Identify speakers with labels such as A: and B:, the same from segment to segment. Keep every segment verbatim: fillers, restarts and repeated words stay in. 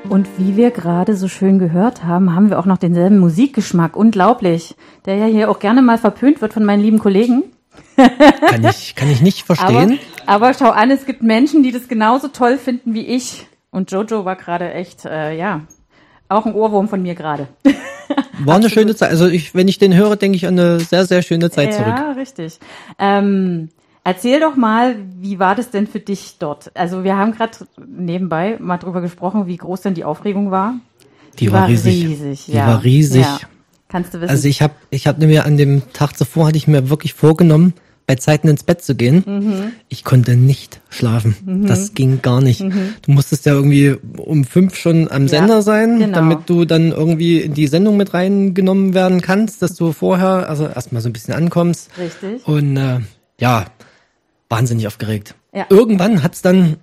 A: Und wie wir gerade so schön gehört haben, haben wir auch noch denselben Musikgeschmack. Unglaublich. Der ja hier auch gerne mal verpönt wird von meinen lieben Kollegen.
B: Kann ich, kann ich nicht verstehen.
A: Aber, aber schau an, es gibt Menschen, die das genauso toll finden wie ich. Und Jojo war gerade echt, äh, ja, auch ein Ohrwurm von mir gerade.
B: War eine schöne Zeit. Also ich, wenn ich den höre, denke ich an eine sehr, sehr schöne Zeit
A: ja,
B: zurück.
A: Ja, richtig. Ähm, erzähl doch mal, wie war das denn für dich dort? Also wir haben gerade nebenbei mal drüber gesprochen, wie groß denn die Aufregung war.
B: Die, die war, war riesig. riesig
A: Die
B: ja. war riesig. Ja.
A: Kannst du wissen.
B: Also ich habe, ich hatte mir an dem Tag zuvor, hatte ich mir wirklich vorgenommen, bei Zeiten ins Bett zu gehen. Mhm. Ich konnte nicht schlafen. Mhm. Das ging gar nicht. Mhm. Du musstest ja irgendwie um fünf schon am Sender ja, sein, genau. damit du dann irgendwie in die Sendung mit reingenommen werden kannst, dass du vorher, also erstmal so ein bisschen ankommst.
A: Richtig.
B: Und äh, ja, wahnsinnig aufgeregt.
A: Ja.
B: Irgendwann hat's dann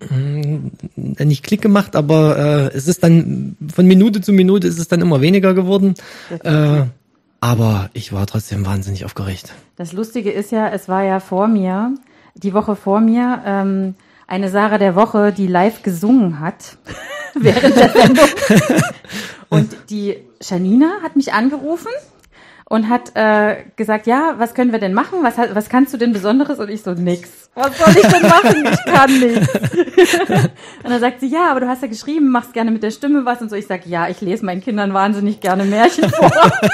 B: äh, nicht Klick gemacht, aber äh, es ist dann von Minute zu Minute ist es dann immer weniger geworden. Äh, aber ich war trotzdem wahnsinnig aufgeregt.
A: Das Lustige ist ja, es war ja vor mir, die Woche vor mir, ähm, eine Sarah der Woche, die live gesungen hat während der Sendung. Und die Janina hat mich angerufen und hat äh, gesagt, ja, was können wir denn machen? Was, was kannst du denn Besonderes? Und ich so, nix. Was soll ich denn machen? Ich kann nichts. Und dann sagt sie, ja, aber du hast ja geschrieben, machst gerne mit der Stimme was und so. Ich sag, ja, ich lese meinen Kindern wahnsinnig gerne Märchen vor.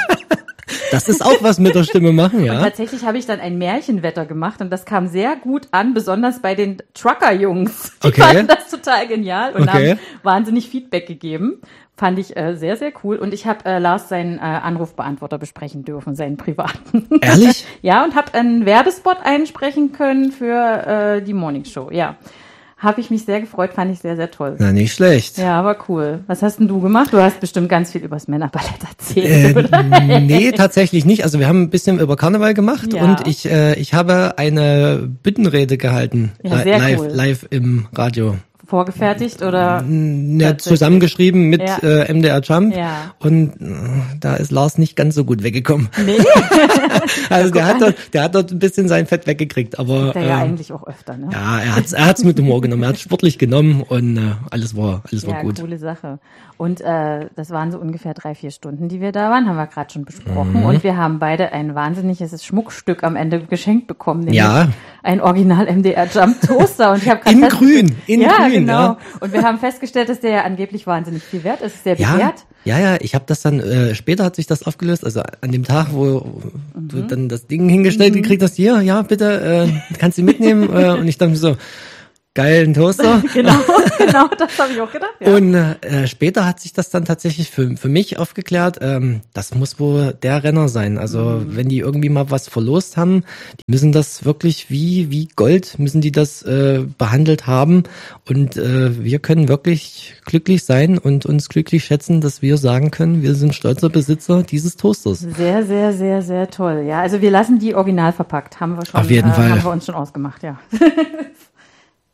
B: Das ist auch was mit der Stimme machen, ja.
A: Und tatsächlich habe ich dann ein Märchenwetter gemacht und das kam sehr gut an, besonders bei den Trucker-Jungs. Die
B: okay.
A: fanden das total genial und
B: okay.
A: haben wahnsinnig Feedback gegeben. Fand ich äh, sehr, sehr cool. Und ich habe äh, Lars seinen äh, Anrufbeantworter besprechen dürfen, seinen privaten.
B: Ehrlich?
A: Ja, und habe einen Werbespot einsprechen können für äh, die Morningshow, ja. Habe ich mich sehr gefreut, fand ich sehr, sehr toll.
B: Na, nicht schlecht.
A: Ja, aber cool. Was hast denn du gemacht? Du hast bestimmt ganz viel übers Männerballett erzählt,
B: äh,
A: oder?
B: Nee, tatsächlich nicht. Also wir haben ein bisschen über Karneval gemacht
A: ja.
B: und ich äh, ich habe eine Büttenrede gehalten,
A: ja, sehr
B: live,
A: cool.
B: live im Radio.
A: Vorgefertigt oder?
B: Ja, zusammengeschrieben mit
A: ja.
B: äh, M D R Jump
A: ja.
B: und äh, da ist Lars nicht ganz so gut weggekommen.
A: Nee.
B: Also der hat, dort, der hat dort ein bisschen sein Fett weggekriegt, aber
A: der
B: äh,
A: ja eigentlich auch öfter, ne?
B: Ja, er hat's er hat's mit Humor genommen, er hat's sportlich genommen und äh, alles war alles war
A: ja,
B: gut.
A: Coole Sache. Und äh, das waren so ungefähr drei, vier Stunden, die wir da waren, haben wir gerade schon besprochen. Mhm. Und wir haben beide ein wahnsinniges Schmuckstück am Ende geschenkt bekommen, nämlich
B: ja.
A: ein Original M D R Jump Toaster. Und ich habe
B: in grün, in
A: ja,
B: grün,
A: genau.
B: ja.
A: Und wir haben festgestellt, dass der ja angeblich wahnsinnig viel wert ist, sehr begehrt.
B: Ja, ja, ich habe das dann, äh, später hat sich das aufgelöst, also an dem Tag, wo mhm. du dann das Ding hingestellt mhm. gekriegt hast, hier, ja, bitte, äh, kannst du mitnehmen. äh, und ich dachte so, geil, ein Toaster.
A: genau, genau, das habe ich auch gedacht. Ja.
B: Und äh, später hat sich das dann tatsächlich für für mich aufgeklärt, ähm, das muss wohl der Renner sein. Also mhm. wenn die irgendwie mal was verlost haben, die müssen das wirklich wie wie Gold, müssen die das äh, behandelt haben. Und äh, wir können wirklich glücklich sein und uns glücklich schätzen, dass wir sagen können, wir sind stolzer Besitzer dieses Toasters.
A: Sehr, sehr, sehr, sehr toll. Ja, also wir lassen die original verpackt, haben wir schon.
B: Auf jeden
A: äh,
B: Fall.
A: Haben wir uns schon ausgemacht, ja.